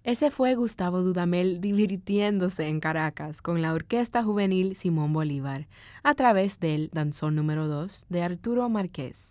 Ese fue Gustavo Dudamel divirtiéndose en Caracas con la Orquesta Juvenil Simón Bolívar a través del Danzón número 2 de Arturo Márquez.